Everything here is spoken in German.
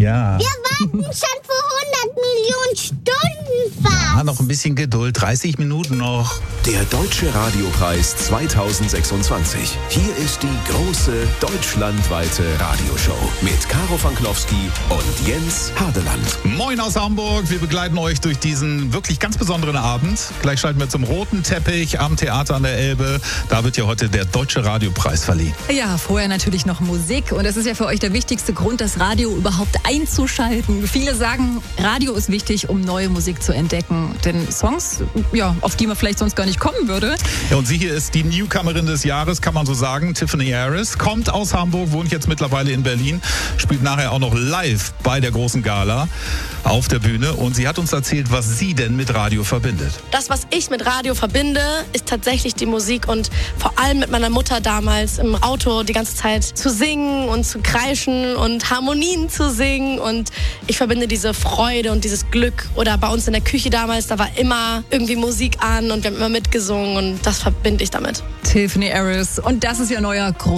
Ja. Wir warten schon vor 100 Millionen Stunden fast. Noch ein bisschen Geduld, 30 Minuten noch. Der Deutsche Radiopreis 2026. Hier ist die große deutschlandweite Radioshow mit Caro Fanklowski und Jens Hardeland. Moin aus Hamburg, wir begleiten euch durch diesen wirklich ganz besonderen Abend. Gleich schalten wir zum roten Teppich am Theater an der Elbe. Da wird ja heute der Deutsche Radiopreis verliehen. Ja, vorher natürlich noch Musik. Und das ist ja für euch der wichtigste Grund, das Radio überhaupt einzuschalten. Viele sagen, Radio ist wichtig, um neue Musik zu entdecken. Denn Songs, ja, auf die man vielleicht sonst gar nicht kommen würde. Ja, und sie hier ist die Newcomerin des Jahres, kann man so sagen. Tiffany Harris kommt aus Hamburg, wohnt jetzt mittlerweile in Berlin, spielt nachher auch noch live bei der großen Gala auf der Bühne. Und sie hat uns erzählt, was sie denn mit Radio verbindet. Das, was ich mit Radio verbinde, ist tatsächlich die Musik und vor allem mit meiner Mutter damals im Auto die ganze Zeit zu singen und zu kreischen und Harmonien zu singen. Und ich verbinde diese Freude und dieses Glück. Oder bei uns in der Küche damals, da war immer irgendwie Musik an und wir haben immer mitgesungen und das verbinde ich damit. Tiffany Harris. Und das ist ihr neuer